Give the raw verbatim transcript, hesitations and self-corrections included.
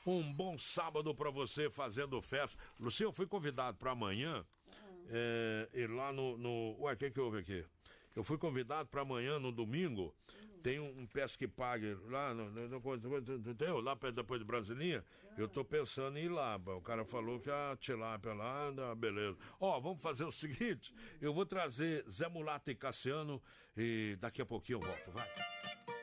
Um bom sábado pra você fazendo festa. Luciano, eu fui convidado pra amanhã é, ir lá no, no... Ué, o que que houve aqui? Eu fui convidado para amanhã, no domingo, tem um, um pesca que pague lá, no, no, no, tem, lá perto depois de Brasilinha, eu tô pensando em ir lá, o cara falou que a tilápia lá, ah, beleza. Ó, vamos fazer o seguinte, eu vou trazer Zé Mulato e Cassiano e daqui a pouquinho eu volto, vai.